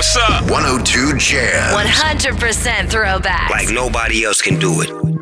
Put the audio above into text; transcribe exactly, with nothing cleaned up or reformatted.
What's up? one oh two Jams. one hundred percent throwback. Like nobody else can do it.